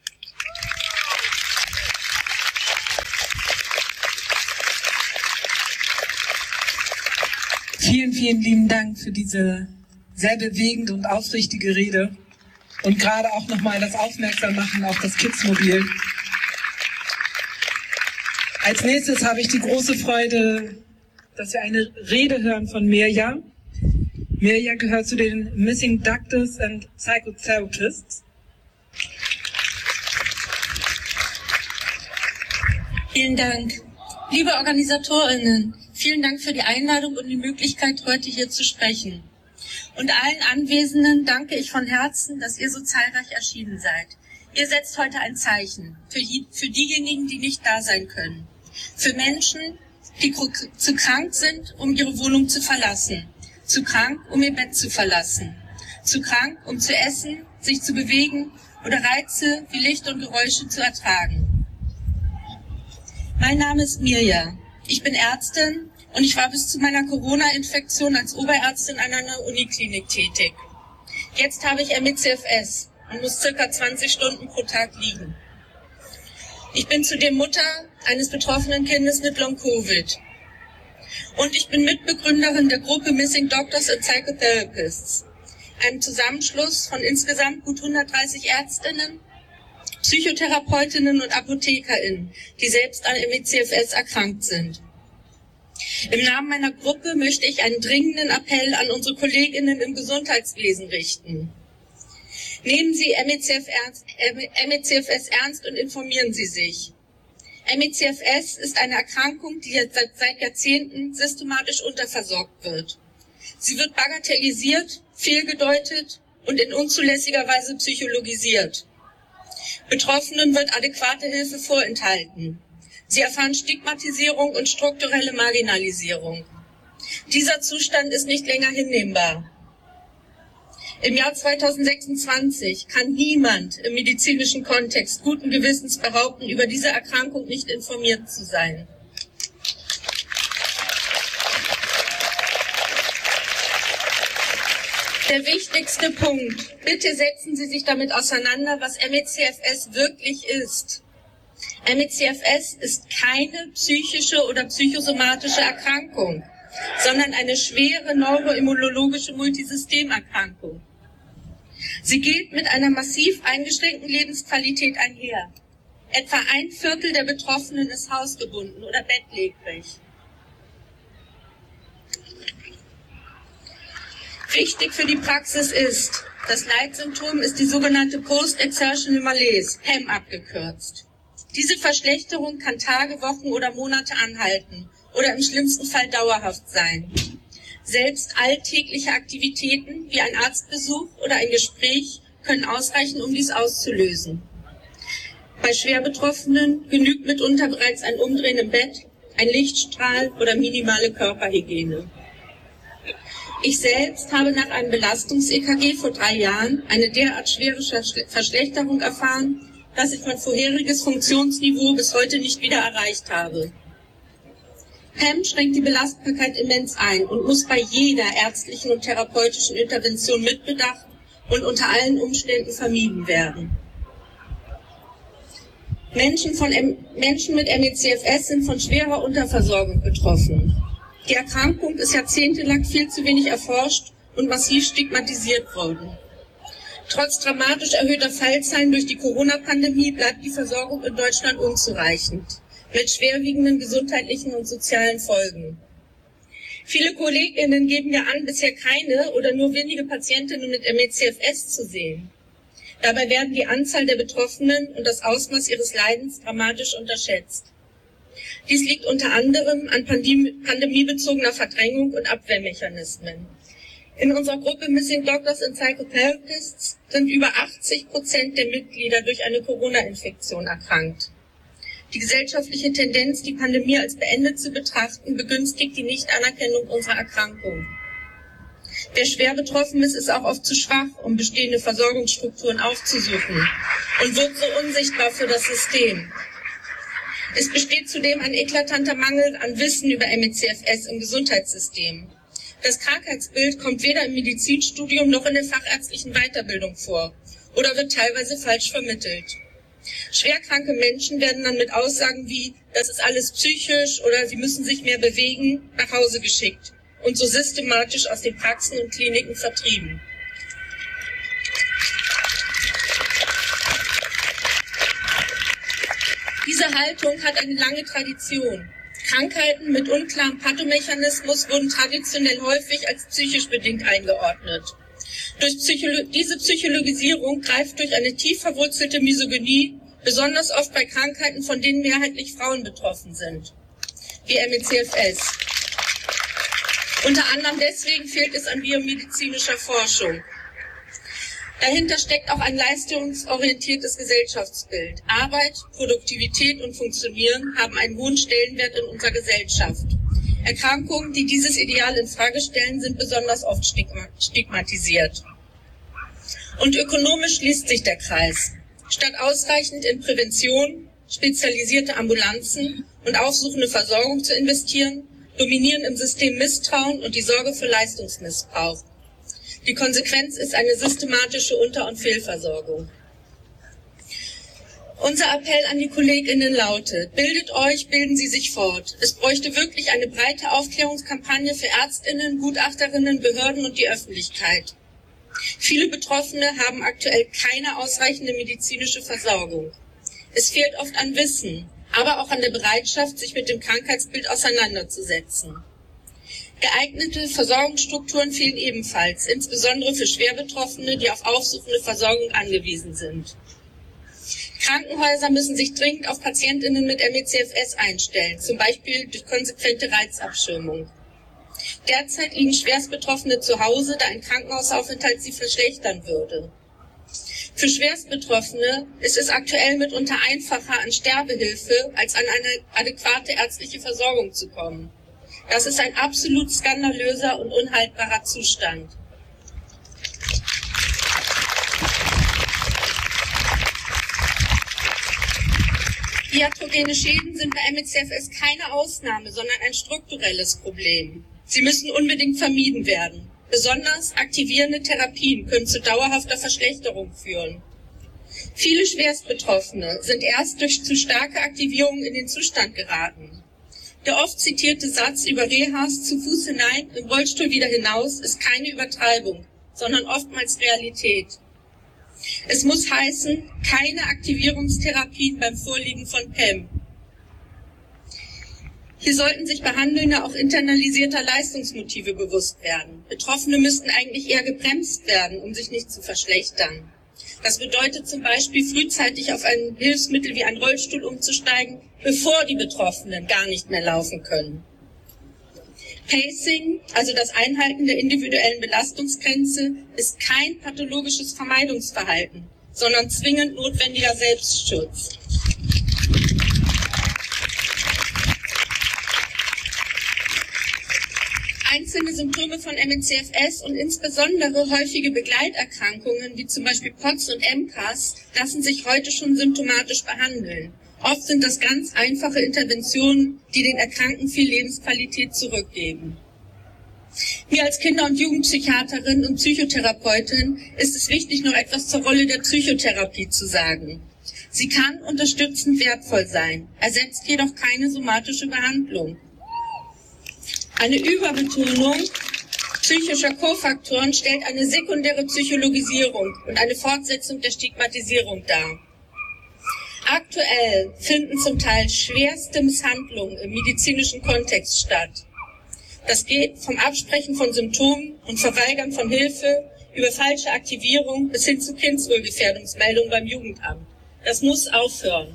Vielen, vielen lieben Dank für diese sehr bewegende und aufrichtige Rede und gerade auch nochmal das Aufmerksammachen auf das Kidsmobil. Als nächstes habe ich die große Freude, dass wir eine Rede hören von Mirja. Mirja gehört zu den Missing Doctors and Psychotherapists. Vielen Dank. Liebe OrganisatorInnen, vielen Dank für die Einladung und die Möglichkeit, heute hier zu sprechen. Und allen Anwesenden danke ich von Herzen, dass ihr so zahlreich erschienen seid. Ihr setzt heute ein Zeichen für diejenigen, die nicht da sein können. Für Menschen, die zu krank sind, um ihre Wohnung zu verlassen. Zu krank, um ihr Bett zu verlassen. Zu krank, um zu essen, sich zu bewegen oder Reize wie Licht und Geräusche zu ertragen. Mein Name ist Mirja. Ich bin Ärztin und ich war bis zu meiner Corona-Infektion als Oberärztin an einer Uniklinik tätig. Jetzt habe ich ME/CFS und muss ca. 20 Stunden pro Tag liegen. Ich bin zudem Mutter eines betroffenen Kindes mit Long-Covid. Und ich bin Mitbegründerin der Gruppe Missing Doctors and Psychotherapists, einem Zusammenschluss von insgesamt gut 130 Ärztinnen, Psychotherapeutinnen und ApothekerInnen, die selbst an ME/CFS erkrankt sind. Im Namen meiner Gruppe möchte ich einen dringenden Appell an unsere KollegInnen im Gesundheitswesen richten. Nehmen Sie ME/CFS ernst und informieren Sie sich. ME/CFS ist eine Erkrankung, die jetzt seit Jahrzehnten systematisch unterversorgt wird. Sie wird bagatellisiert, fehlgedeutet und in unzulässiger Weise psychologisiert. Betroffenen wird adäquate Hilfe vorenthalten. Sie erfahren Stigmatisierung und strukturelle Marginalisierung. Dieser Zustand ist nicht länger hinnehmbar. Im Jahr 2026 kann niemand im medizinischen Kontext guten Gewissens behaupten, über diese Erkrankung nicht informiert zu sein. Der wichtigste Punkt. Bitte setzen Sie sich damit auseinander, was ME/CFS wirklich ist. ME/CFS ist keine psychische oder psychosomatische Erkrankung, sondern eine schwere neuroimmunologische Multisystemerkrankung. Sie geht mit einer massiv eingeschränkten Lebensqualität einher. Etwa 1/4 der Betroffenen ist hausgebunden oder bettlägerig. Wichtig für die Praxis ist, das Leitsymptom ist die sogenannte Post-Exertional Malaise, PEM abgekürzt. Diese Verschlechterung kann Tage, Wochen oder Monate anhalten oder im schlimmsten Fall dauerhaft sein. Selbst alltägliche Aktivitäten wie ein Arztbesuch oder ein Gespräch können ausreichen, um dies auszulösen. Bei Schwerbetroffenen genügt mitunter bereits ein Umdrehen im Bett, ein Lichtstrahl oder minimale Körperhygiene. Ich selbst habe nach einem Belastungs-EKG vor 3 Jahren eine derart schwere Verschlechterung erfahren, dass ich mein vorheriges Funktionsniveau bis heute nicht wieder erreicht habe. PEM schränkt die Belastbarkeit immens ein und muss bei jeder ärztlichen und therapeutischen Intervention mitbedacht und unter allen Umständen vermieden werden. Menschen mit ME/CFS sind von schwerer Unterversorgung betroffen. Die Erkrankung ist jahrzehntelang viel zu wenig erforscht und massiv stigmatisiert worden. Trotz dramatisch erhöhter Fallzahlen durch die Corona-Pandemie bleibt die Versorgung in Deutschland unzureichend, mit schwerwiegenden gesundheitlichen und sozialen Folgen. Viele KollegInnen geben ja an, bisher keine oder nur wenige Patientinnen mit ME/CFS zu sehen. Dabei werden die Anzahl der Betroffenen und das Ausmaß ihres Leidens dramatisch unterschätzt. Dies liegt unter anderem an pandemiebezogener Verdrängung und Abwehrmechanismen. In unserer Gruppe Missing Doctors and Psychotherapists sind über 80% der Mitglieder durch eine Corona-Infektion erkrankt. Die gesellschaftliche Tendenz, die Pandemie als beendet zu betrachten, begünstigt die Nichtanerkennung unserer Erkrankung. Wer schwer betroffen ist, ist auch oft zu schwach, um bestehende Versorgungsstrukturen aufzusuchen und wird so unsichtbar für das System. Es besteht zudem ein eklatanter Mangel an Wissen über ME/CFS im Gesundheitssystem. Das Krankheitsbild kommt weder im Medizinstudium noch in der fachärztlichen Weiterbildung vor oder wird teilweise falsch vermittelt. Schwerkranke Menschen werden dann mit Aussagen wie, das ist alles psychisch oder sie müssen sich mehr bewegen, nach Hause geschickt und so systematisch aus den Praxen und Kliniken vertrieben. Diese Haltung hat eine lange Tradition. Krankheiten mit unklarem Pathomechanismus wurden traditionell häufig als psychisch bedingt eingeordnet. Diese Psychologisierung greift durch eine tief verwurzelte Misogynie, besonders oft bei Krankheiten, von denen mehrheitlich Frauen betroffen sind, wie ME/CFS. Unter anderem deswegen fehlt es an biomedizinischer Forschung. Dahinter steckt auch ein leistungsorientiertes Gesellschaftsbild. Arbeit, Produktivität und Funktionieren haben einen hohen Stellenwert in unserer Gesellschaft. Erkrankungen, die dieses Ideal in Frage stellen, sind besonders oft stigmatisiert. Und ökonomisch schließt sich der Kreis. Statt ausreichend in Prävention, spezialisierte Ambulanzen und aufsuchende Versorgung zu investieren, dominieren im System Misstrauen und die Sorge für Leistungsmissbrauch. Die Konsequenz ist eine systematische Unter- und Fehlversorgung. Unser Appell an die KollegInnen lautet, bildet euch, bilden Sie sich fort. Es bräuchte wirklich eine breite Aufklärungskampagne für ÄrztInnen, Gutachterinnen, Behörden und die Öffentlichkeit. Viele Betroffene haben aktuell keine ausreichende medizinische Versorgung. Es fehlt oft an Wissen, aber auch an der Bereitschaft, sich mit dem Krankheitsbild auseinanderzusetzen. Geeignete Versorgungsstrukturen fehlen ebenfalls, insbesondere für Schwerbetroffene, die auf aufsuchende Versorgung angewiesen sind. Krankenhäuser müssen sich dringend auf PatientInnen mit ME/CFS einstellen, zum Beispiel durch konsequente Reizabschirmung. Derzeit liegen Schwerstbetroffene zu Hause, da ein Krankenhausaufenthalt sie verschlechtern würde. Für Schwerstbetroffene ist es aktuell mitunter einfacher, an Sterbehilfe als an eine adäquate ärztliche Versorgung zu kommen. Das ist ein absolut skandalöser und unhaltbarer Zustand. Iatrogene Schäden sind bei ME/CFS keine Ausnahme, sondern ein strukturelles Problem. Sie müssen unbedingt vermieden werden. Besonders aktivierende Therapien können zu dauerhafter Verschlechterung führen. Viele Schwerstbetroffene sind erst durch zu starke Aktivierung in den Zustand geraten. Der oft zitierte Satz über Rehas zu Fuß hinein, im Rollstuhl wieder hinaus ist keine Übertreibung, sondern oftmals Realität. Es muss heißen, keine Aktivierungstherapien beim Vorliegen von PEM. Hier sollten sich Behandelnde auch internalisierter Leistungsmotive bewusst werden. Betroffene müssten eigentlich eher gebremst werden, um sich nicht zu verschlechtern. Das bedeutet zum Beispiel, frühzeitig auf ein Hilfsmittel wie ein Rollstuhl umzusteigen, bevor die Betroffenen gar nicht mehr laufen können. Pacing, also das Einhalten der individuellen Belastungsgrenze, ist kein pathologisches Vermeidungsverhalten, sondern zwingend notwendiger Selbstschutz. Einzelne Symptome von ME/CFS und insbesondere häufige Begleiterkrankungen wie zum Beispiel POTS und MCAS lassen sich heute schon symptomatisch behandeln. Oft sind das ganz einfache Interventionen, die den Erkrankten viel Lebensqualität zurückgeben. Mir als Kinder- und Jugendpsychiaterin und Psychotherapeutin ist es wichtig, noch etwas zur Rolle der Psychotherapie zu sagen. Sie kann unterstützend wertvoll sein, ersetzt jedoch keine somatische Behandlung. Eine Überbetonung psychischer Kofaktoren stellt eine sekundäre Psychologisierung und eine Fortsetzung der Stigmatisierung dar. Aktuell finden zum Teil schwerste Misshandlungen im medizinischen Kontext statt. Das geht vom Absprechen von Symptomen und Verweigern von Hilfe über falsche Aktivierung bis hin zu Kindeswohlgefährdungsmeldung beim Jugendamt. Das muss aufhören.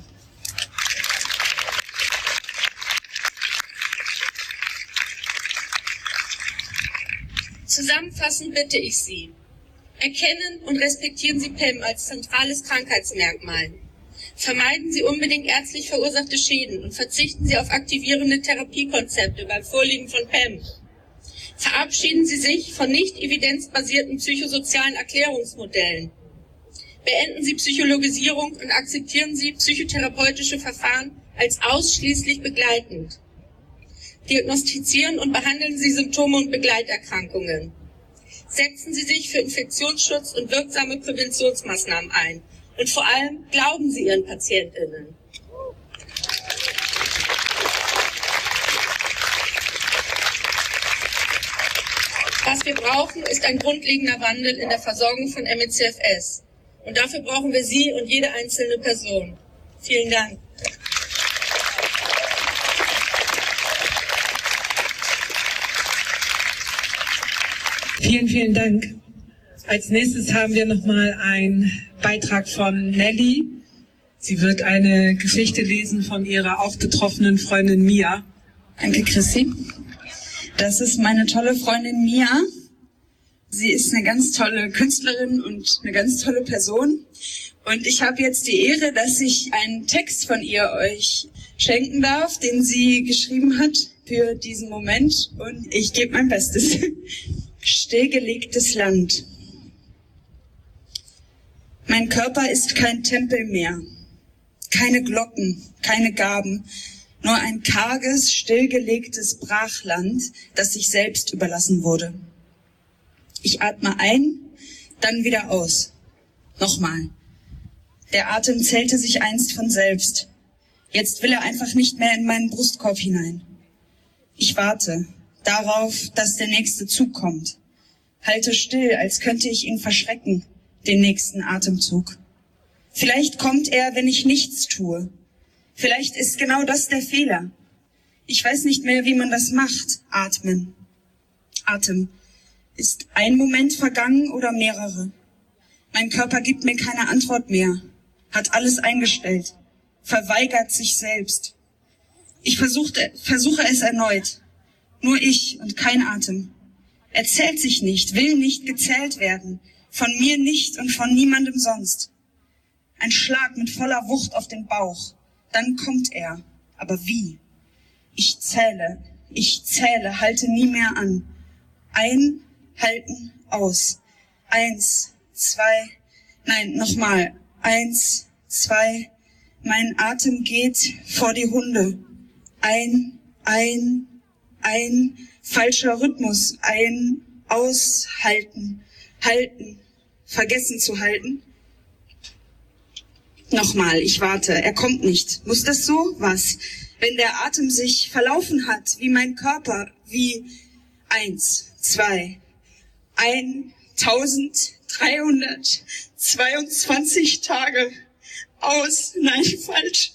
Zusammenfassend bitte ich Sie: Erkennen und respektieren Sie PEM als zentrales Krankheitsmerkmal. Vermeiden Sie unbedingt ärztlich verursachte Schäden und verzichten Sie auf aktivierende Therapiekonzepte beim Vorliegen von PEM. Verabschieden Sie sich von nicht evidenzbasierten psychosozialen Erklärungsmodellen. Beenden Sie Psychologisierung und akzeptieren Sie psychotherapeutische Verfahren als ausschließlich begleitend. Diagnostizieren und behandeln Sie Symptome und Begleiterkrankungen. Setzen Sie sich für Infektionsschutz und wirksame Präventionsmaßnahmen ein. Und vor allem glauben Sie Ihren PatientInnen. Was wir brauchen, ist ein grundlegender Wandel in der Versorgung von ME/CFS. Und dafür brauchen wir Sie und jede einzelne Person. Vielen Dank. Vielen, vielen Dank. Als nächstes haben wir nochmal einen Beitrag von Nelly. Sie wird eine Geschichte lesen von ihrer auch betroffenen Freundin Mia. Danke, Chrissy. Das ist meine tolle Freundin Mia. Sie ist eine ganz tolle Künstlerin und eine ganz tolle Person. Und ich habe jetzt die Ehre, dass ich einen Text von ihr euch schenken darf, den sie geschrieben hat für diesen Moment. Und ich gebe mein Bestes. Stillgelegtes Land. Mein Körper ist kein Tempel mehr. Keine Glocken, keine Gaben. Nur ein karges, stillgelegtes Brachland, das sich selbst überlassen wurde. Ich atme ein, dann wieder aus. Nochmal. Der Atem zählte sich einst von selbst. Jetzt will er einfach nicht mehr in meinen Brustkorb hinein. Ich warte darauf, dass der nächste Zug kommt. Halte still, als könnte ich ihn verschrecken, den nächsten Atemzug. Vielleicht kommt er, wenn ich nichts tue. Vielleicht ist genau das der Fehler. Ich weiß nicht mehr, wie man das macht. Atmen. Atem. Ist ein Moment vergangen oder mehrere? Mein Körper gibt mir keine Antwort mehr. Hat alles eingestellt. Verweigert sich selbst. Ich versuche es erneut. Nur ich und kein Atem. Er zählt sich nicht, will nicht gezählt werden. Von mir nicht und von niemandem sonst. Ein Schlag mit voller Wucht auf den Bauch. Dann kommt er. Aber wie? Ich zähle, halte nie mehr an. Ein, halten, aus. 1, 2, nein, nochmal. 1, 2, mein Atem geht vor die Hunde. Ein, falscher Rhythmus. Ein, aushalten, halten, vergessen zu halten. Nochmal, ich warte, er kommt nicht. Muss das so? Was? Wenn der Atem sich verlaufen hat, wie mein Körper, wie 1, 2, 1322 Tage aus. Nein, falsch.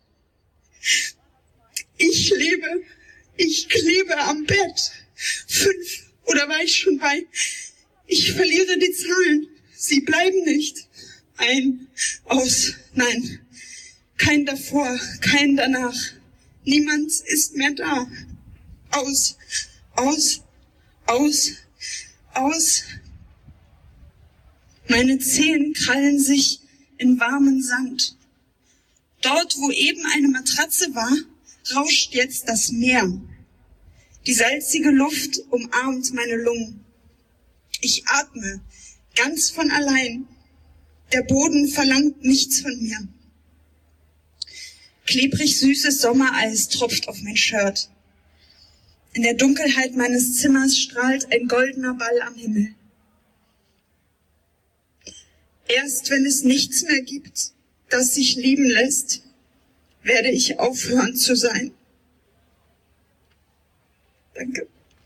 Ich klebe am Bett. 5, oder war ich schon bei? Ich verliere die Zahlen. Sie bleiben nicht. Ein, aus, nein. Kein davor, kein danach. Niemand ist mehr da. Aus. Meine Zehen krallen sich in warmen Sand. Dort, wo eben eine Matratze war, rauscht jetzt das Meer. Die salzige Luft umarmt meine Lungen. Ich atme, ganz von allein. Der Boden verlangt nichts von mir. Klebrig süßes Sommereis tropft auf mein Shirt. In der Dunkelheit meines Zimmers strahlt ein goldener Ball am Himmel. Erst wenn es nichts mehr gibt, das sich lieben lässt, werde ich aufhören zu sein. Danke.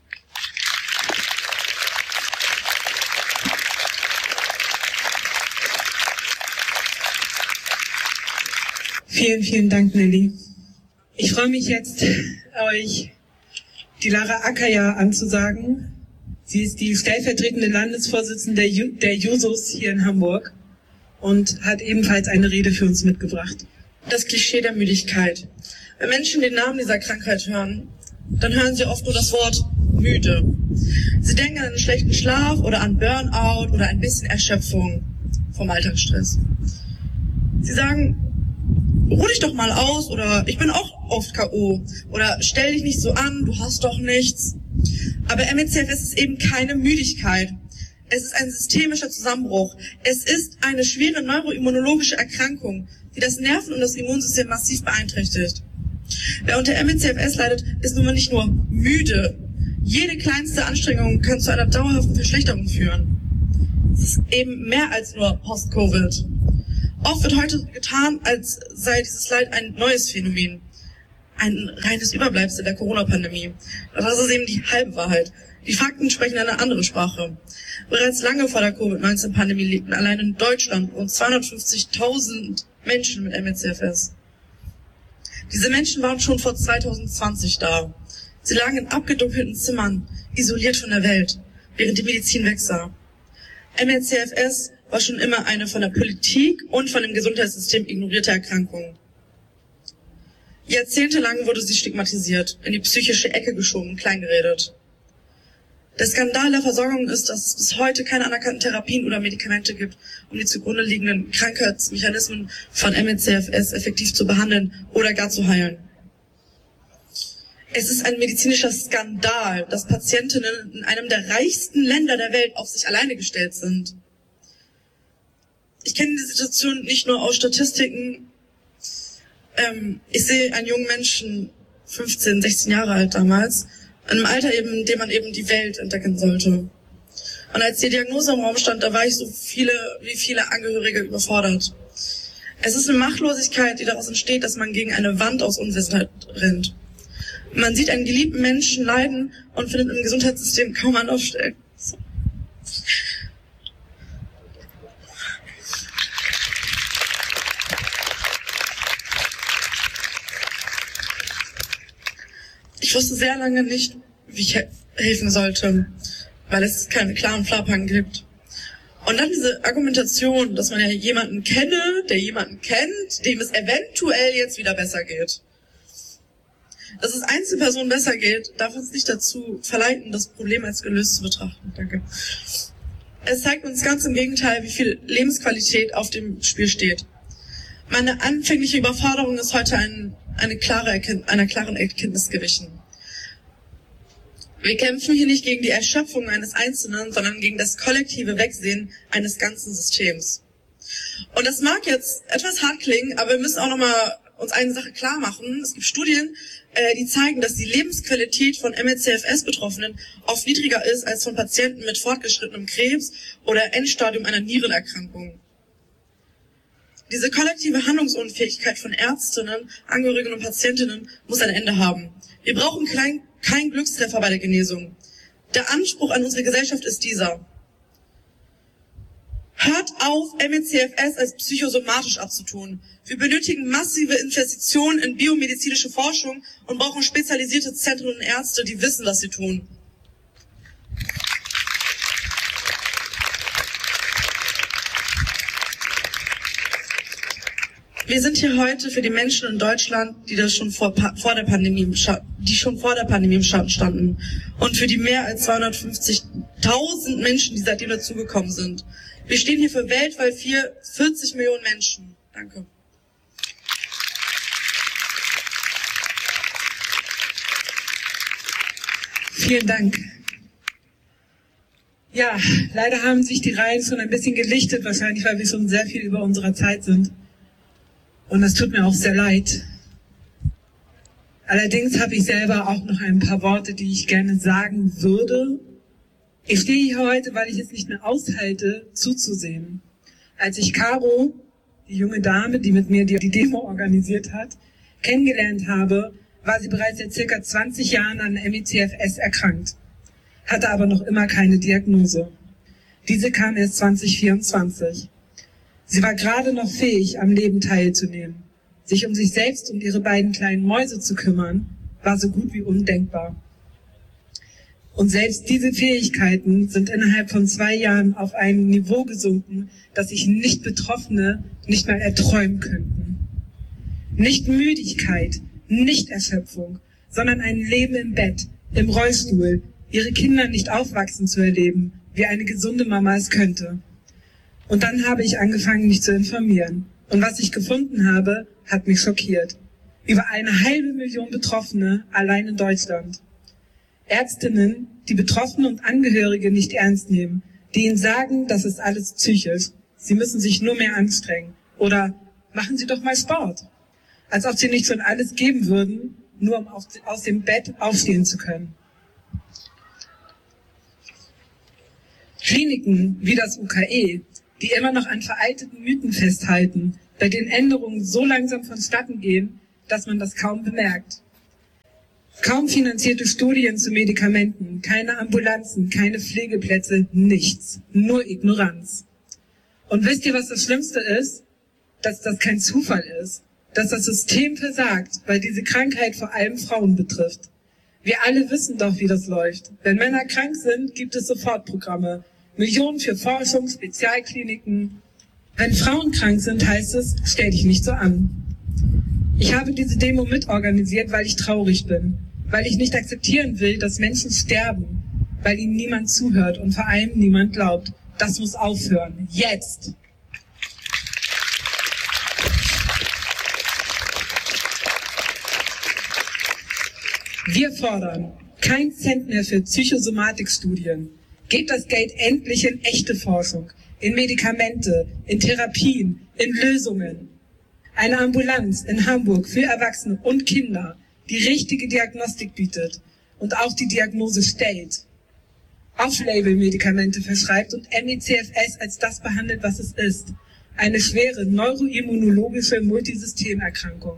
Vielen, vielen Dank, Nelly. Ich freue mich jetzt, euch die Lara Akaya anzusagen. Sie ist die stellvertretende Landesvorsitzende der Jusos hier in Hamburg und hat ebenfalls eine Rede für uns mitgebracht. Das Klischee der Müdigkeit. Wenn Menschen den Namen dieser Krankheit hören, dann hören sie oft nur das Wort müde. Sie denken an einen schlechten Schlaf oder an Burnout oder ein bisschen Erschöpfung vom Alltagsstress. Sie sagen, ruh dich doch mal aus oder ich bin auch oft K.O. oder stell dich nicht so an, du hast doch nichts. Aber ME/CFS ist eben keine Müdigkeit. Es ist ein systemischer Zusammenbruch. Es ist eine schwere neuroimmunologische Erkrankung, die das Nerven- und das Immunsystem massiv beeinträchtigt. Wer unter ME/CFS leidet, ist nun mal nicht nur müde. Jede kleinste Anstrengung kann zu einer dauerhaften Verschlechterung führen. Es ist eben mehr als nur Post-Covid. Oft wird heute getan, als sei dieses Leid ein neues Phänomen. Ein reines Überbleibsel der Corona-Pandemie. Das ist eben die halbe Wahrheit. Die Fakten sprechen eine andere Sprache. Bereits lange vor der Covid-19-Pandemie lebten allein in Deutschland rund 250.000 Menschen mit ME/CFS. Diese Menschen waren schon vor 2020 da. Sie lagen in abgedunkelten Zimmern, isoliert von der Welt, während die Medizin wegsah. ME/CFS war schon immer eine von der Politik und von dem Gesundheitssystem ignorierte Erkrankung. Jahrzehntelang wurde sie stigmatisiert, in die psychische Ecke geschoben, kleingeredet. Der Skandal der Versorgung ist, dass es bis heute keine anerkannten Therapien oder Medikamente gibt, um die zugrunde liegenden Krankheitsmechanismen von ME/CFS effektiv zu behandeln oder gar zu heilen. Es ist ein medizinischer Skandal, dass Patientinnen in einem der reichsten Länder der Welt auf sich alleine gestellt sind. Ich kenne die Situation nicht nur aus Statistiken. Ich sehe einen jungen Menschen, 15, 16 Jahre alt damals, in einem Alter eben, in dem man eben die Welt entdecken sollte. Und als die Diagnose im Raum stand, da war ich wie viele Angehörige überfordert. Es ist eine Machtlosigkeit, die daraus entsteht, dass man gegen eine Wand aus Unwissenheit rennt. Man sieht einen geliebten Menschen leiden und findet im Gesundheitssystem kaum Anlaufstellen. Ich wusste sehr lange nicht, wie ich helfen sollte, weil es keine klaren Fahrplan gibt. Und dann diese Argumentation, dass man ja jemanden kenne, der jemanden kennt, dem es eventuell jetzt wieder besser geht. Dass es Einzelpersonen besser geht, darf uns nicht dazu verleiten, das Problem als gelöst zu betrachten. Danke. Es zeigt uns ganz im Gegenteil, wie viel Lebensqualität auf dem Spiel steht. Meine anfängliche Überforderung ist heute einer klaren Erkenntnis gewichen. Wir kämpfen hier nicht gegen die Erschöpfung eines Einzelnen, sondern gegen das kollektive Wegsehen eines ganzen Systems. Und das mag jetzt etwas hart klingen, aber wir müssen auch nochmal uns eine Sache klar machen. Es gibt Studien, die zeigen, dass die Lebensqualität von ME/CFS-Betroffenen oft niedriger ist als von Patienten mit fortgeschrittenem Krebs oder Endstadium einer Nierenerkrankung. Diese kollektive Handlungsunfähigkeit von Ärztinnen, Angehörigen und Patientinnen muss ein Ende haben. Wir brauchen kein Glückstreffer bei der Genesung. Der Anspruch an unsere Gesellschaft ist dieser. Hört auf, ME/CFS als psychosomatisch abzutun. Wir benötigen massive Investitionen in biomedizinische Forschung und brauchen spezialisierte Zentren und Ärzte, die wissen, was sie tun. Wir sind hier heute für die Menschen in Deutschland, die schon vor der Pandemie im Schatten standen. Und für die mehr als 250.000 Menschen, die seitdem dazugekommen sind. Wir stehen hier für weltweit 40 Millionen Menschen. Danke. Vielen Dank. Ja, leider haben sich die Reihen schon ein bisschen gelichtet, wahrscheinlich, weil wir schon sehr viel über unserer Zeit sind. Und das tut mir auch sehr leid. Allerdings habe ich selber auch noch ein paar Worte, die ich gerne sagen würde. Ich stehe hier heute, weil ich es nicht mehr aushalte, zuzusehen. Als ich Caro, die junge Dame, die mit mir die Demo organisiert hat, kennengelernt habe, war sie bereits seit circa 20 Jahren an ME/CFS erkrankt, hatte aber noch immer keine Diagnose. Diese kam erst 2024. Sie war gerade noch fähig, am Leben teilzunehmen. Sich um sich selbst und ihre beiden kleinen Mäuse zu kümmern, war so gut wie undenkbar. Und selbst diese Fähigkeiten sind innerhalb von 2 Jahren auf ein Niveau gesunken, das sich Nicht-Betroffene nicht mal erträumen könnten. Nicht Müdigkeit, nicht Erschöpfung, sondern ein Leben im Bett, im Rollstuhl, ihre Kinder nicht aufwachsen zu erleben, wie eine gesunde Mama es könnte. Und dann habe ich angefangen, mich zu informieren. Und was ich gefunden habe, hat mich schockiert. Über 500.000 Betroffene allein in Deutschland. Ärztinnen, die Betroffene und Angehörige nicht ernst nehmen, die ihnen sagen, das ist alles psychisch. Sie müssen sich nur mehr anstrengen. Oder machen Sie doch mal Sport. als ob sie nicht schon alles geben würden, nur um aus dem Bett aufstehen zu können. Kliniken wie das UKE, die immer noch an veralteten Mythen festhalten, bei denen Änderungen so langsam vonstatten gehen, dass man das kaum bemerkt. Kaum finanzierte Studien zu Medikamenten, keine Ambulanzen, keine Pflegeplätze, nichts, nur Ignoranz. Und wisst ihr, was das Schlimmste ist? Dass das kein Zufall ist, dass das System versagt, weil diese Krankheit vor allem Frauen betrifft. Wir alle wissen doch, wie das läuft. Wenn Männer krank sind, gibt es Sofortprogramme, Millionen für Forschung, Spezialkliniken. Wenn Frauen krank sind, heißt es, stell dich nicht so an. Ich habe diese Demo mitorganisiert, weil ich traurig bin, weil ich nicht akzeptieren will, dass Menschen sterben, weil ihnen niemand zuhört und vor allem niemand glaubt. Das muss aufhören. Jetzt! Wir fordern kein Cent mehr für Psychosomatikstudien. Gebt das Geld endlich in echte Forschung, in Medikamente, in Therapien, in Lösungen. Eine Ambulanz in Hamburg für Erwachsene und Kinder, die richtige Diagnostik bietet und auch die Diagnose stellt. Off-Label-Medikamente verschreibt und ME/CFS als das behandelt, was es ist. Eine schwere neuroimmunologische Multisystemerkrankung.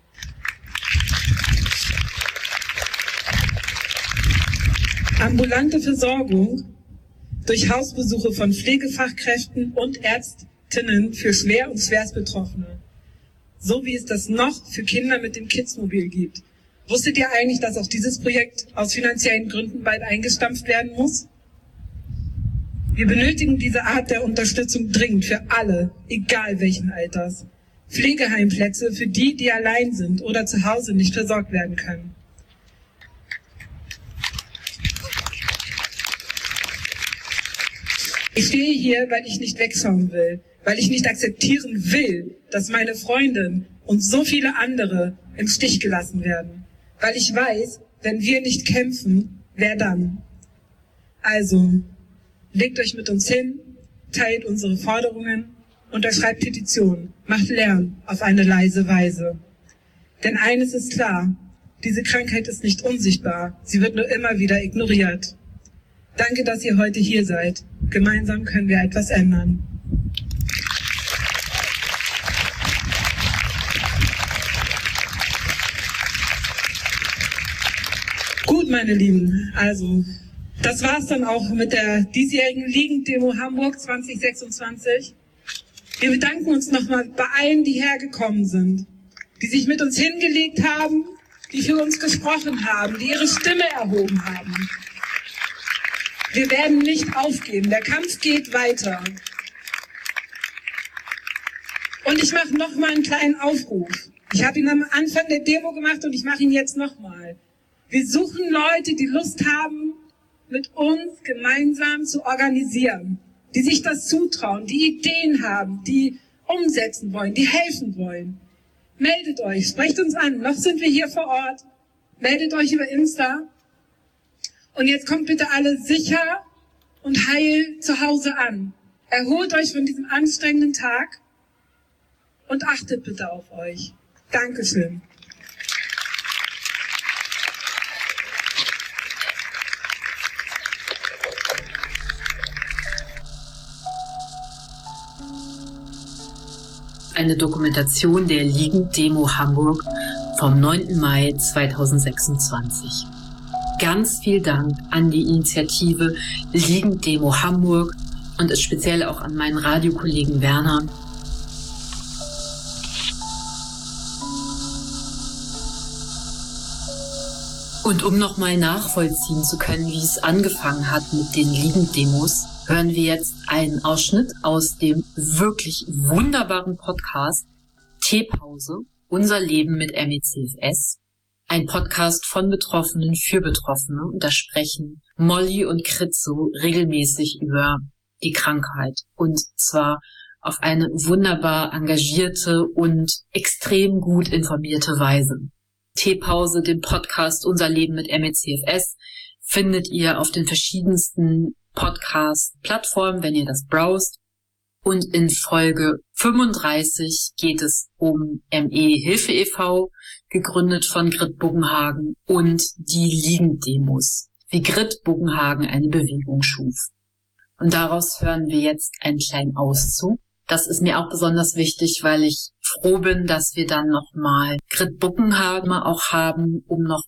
Ambulante Versorgung durch Hausbesuche von Pflegefachkräften und Ärztinnen für schwer und schwerstbetroffene. So wie es das noch für Kinder mit dem Kidsmobil gibt. Wusstet ihr eigentlich, dass auch dieses Projekt aus finanziellen Gründen bald eingestampft werden muss? Wir benötigen diese Art der Unterstützung dringend für alle, egal welchen Alters. Pflegeheimplätze für die, die allein sind oder zu Hause nicht versorgt werden können. Ich stehe hier, weil ich nicht wegschauen will, weil ich nicht akzeptieren will, dass meine Freundin und so viele andere im Stich gelassen werden. Weil ich weiß, wenn wir nicht kämpfen, wer dann? Also, legt euch mit uns hin, teilt unsere Forderungen, unterschreibt Petitionen, macht Lärm auf eine leise Weise. Denn eines ist klar, diese Krankheit ist nicht unsichtbar, sie wird nur immer wieder ignoriert. Danke, dass ihr heute hier seid. Gemeinsam können wir etwas ändern. Gut, meine Lieben, also das war's dann auch mit der diesjährigen Ligendemo Hamburg 2026. Wir bedanken uns nochmal bei allen, die hergekommen sind, die sich mit uns hingelegt haben, die für uns gesprochen haben, die ihre Stimme erhoben haben. Wir werden nicht aufgeben. Der Kampf geht weiter. Und ich mache nochmal einen kleinen Aufruf. Ich habe ihn am Anfang der Demo gemacht und ich mache ihn jetzt nochmal. Wir suchen Leute, die Lust haben, mit uns gemeinsam zu organisieren, die sich das zutrauen, die Ideen haben, die umsetzen wollen, die helfen wollen. Meldet euch, sprecht uns an. Noch sind wir hier vor Ort. Meldet euch über Insta. Und jetzt kommt bitte alle sicher und heil zu Hause an. Erholt euch von diesem anstrengenden Tag und achtet bitte auf euch. Dankeschön. Eine Dokumentation der Ligendemo Hamburg vom 9. Mai 2026. Ganz viel Dank an die Initiative Ligendemo Hamburg und speziell auch an meinen Radiokollegen Werner. Und um nochmal nachvollziehen zu können, wie es angefangen hat mit den Ligendemos, hören wir jetzt einen Ausschnitt aus dem wirklich wunderbaren Podcast Teepause, unser Leben mit ME/CFS. Ein Podcast von Betroffenen für Betroffene. Und da sprechen Molly und Kritzo regelmäßig über die Krankheit. Und zwar auf eine wunderbar engagierte und extrem gut informierte Weise. Teepause, den Podcast Unser Leben mit ME/CFS, findet ihr auf den verschiedensten Podcast-Plattformen, wenn ihr das browst. Und in Folge 35 geht es um ME Hilfe e.V., gegründet von Grit Buggenhagen, und die Liegendemos, wie Grit Buggenhagen eine Bewegung schuf. Und daraus hören wir jetzt einen kleinen Auszug. Das ist mir auch besonders wichtig, weil ich froh bin, dass wir dann nochmal Grit Buggenhagen auch haben, um noch